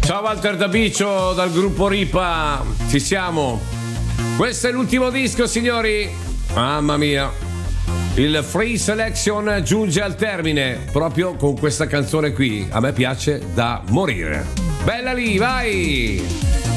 Ciao Walter D'Abicio dal gruppo Ripa, ci siamo. Questo è l'ultimo disco, signori. Mamma mia. Il Free Selection giunge al termine proprio con questa canzone qui. A me piace da morire. Bella lì, vai!